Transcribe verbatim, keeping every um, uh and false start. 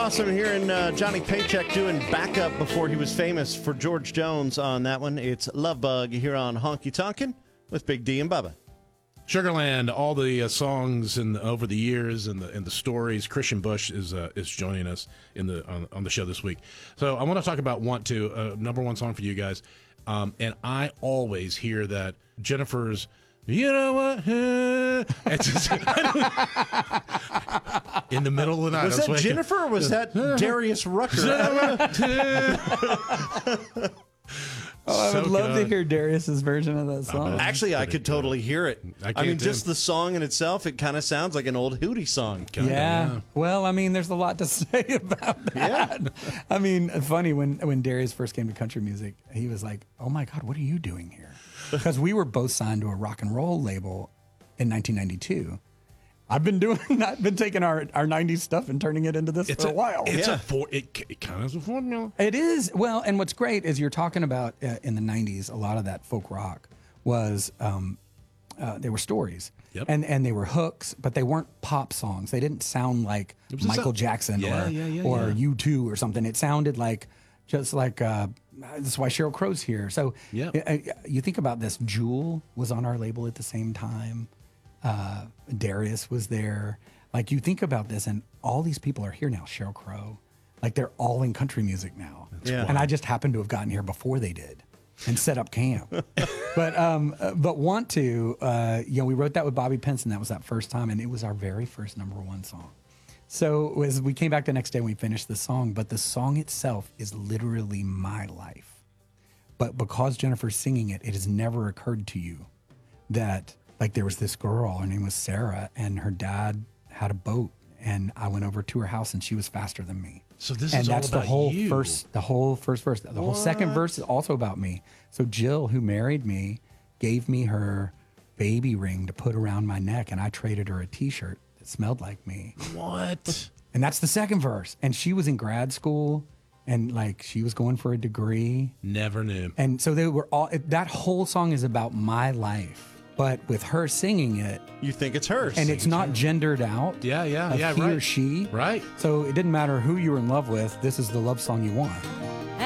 awesome hearing uh, Johnny Paycheck doing backup before he was famous for George Jones on that one. It's Love Bug here on Honky Tonkin' with Big D and Bubba. Sugarland, all the uh, songs and over the years and the and the stories. Christian Bush is uh, is joining us in the on, on the show this week. So I want to talk about "Want To," uh, number one song for you guys. Um, and I always hear that Jennifer's, you know what? It's just, in the middle of the night. Was that Jennifer or was that Darius Rucker? Oh, I would So love good. to hear Darius's version of that song. Actually, I could totally hear it. I I, can mean, too. just the song in itself, it kind of sounds like an old Hootie song. Kinda, Yeah. yeah. Well, I mean, there's a lot to say about that. Yeah. I mean, funny when when Darius first came to country music, he was like, "Oh my God, what are you doing here?" Because we were both signed to a rock and roll label in nineteen ninety-two. I've been doing, I've been taking our, our nineties stuff and turning it into this It's for a, a while. It's Yeah. a for, it, it kind of is a formula. It is. Well, and what's great is you're talking about uh, in the nineties, a lot of that folk rock was, um, uh, they were stories. Yep. And and they were hooks, but they weren't pop songs. They didn't sound like was a Michael sound- Jackson Yeah, or, yeah, yeah, or yeah. U two or something. It sounded like, just like, uh, that's why Sheryl Crow's here. So Yep. uh, you think about this, Jewel was on our label at the same time. Uh, Darius was there. Like, you think about this, and all these people are here now. Sheryl Crow, like, they're all in country music now. Yeah. And I just happened to have gotten here before they did and set up camp. but um, uh, but Want To, uh, you know, we wrote that with Bobby Pinson. That was that first time, and it was our very first number one song. So as we came back the next day, and we finished the song, but the song itself is literally my life. But because Jennifer's singing it, it has never occurred to you that, like, there was this girl, her name was Sarah, and her dad had a boat, and I went over to her house, and she was faster than me. So this and is all that's about the whole you. first, the whole first verse. The whole second verse is also about me. So Jill, who married me, gave me her baby ring to put around my neck, and I traded her a T-shirt that smelled like me. What? And that's the second verse. And she was in grad school, and like she was going for a degree. Never knew. And so they were all. That whole song is about my life, but with her singing it, You think it's hers. and it's not gendered out. Yeah, yeah, of yeah, he or right. she. Right. So it didn't matter who you were in love with. This is the love song you want.